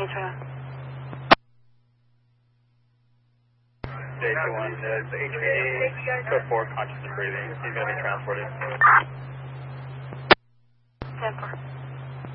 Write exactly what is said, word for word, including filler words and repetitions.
Trail. J two one is H V A, code four, conscious and breathing. He's going to be transported. ten four.